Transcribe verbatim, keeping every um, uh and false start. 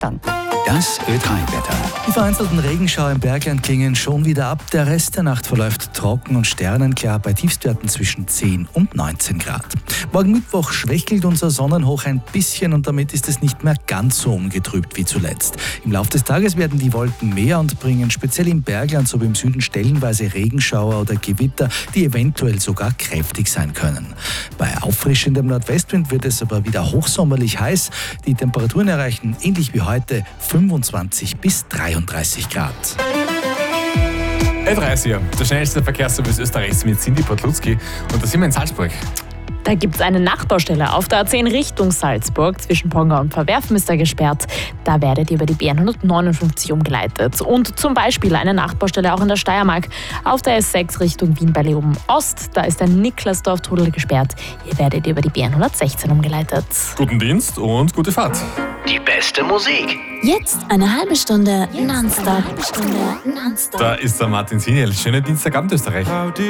dann. Das Ö drei Wetter. Die vereinzelten Regenschauer im Bergland klingen schon wieder ab. Der Rest der Nacht verläuft trocken und sternenklar bei Tiefstwerten zwischen zehn und neunzehn Grad. Morgen Mittwoch schwächelt unser Sonnenhoch ein bisschen und damit ist es nicht mehr ganz so ungetrübt wie zuletzt. Im Laufe des Tages werden die Wolken mehr und bringen speziell im Bergland sowie im Süden stellenweise Regenschauer oder Gewitter, die eventuell sogar kräftig sein können. Bei auffrischendem Nordwestwind wird es aber wieder hochsommerlich heiß. Die Temperaturen erreichen ähnlich wie heute fünfundzwanzig bis dreiunddreißig Grad. Ö drei ist hier, der schnellste Verkehrsservice Österreichs mit Cindy Podlutzki. Und da sind wir in Salzburg. Da gibt es eine Nachbaustelle auf der A zehn Richtung Salzburg. Zwischen Ponga und Verwerfen ist er gesperrt. Da werdet ihr über die B hundertneunundfünfzig umgeleitet. Und zum Beispiel eine Nachbaustelle auch in der Steiermark. Auf der S sechs Richtung Wien-Berlin Ost. Da ist der Niklasdorf-Tunnel gesperrt. Ihr werdet über die B hundertsechzehn umgeleitet. Guten Dienst und gute Fahrt. Die beste Musik. Jetzt eine halbe Stunde nonstop. Halbe Stunde nonstop. Da ist der Martin Siniel. Schönen Dienstagabend, Österreich.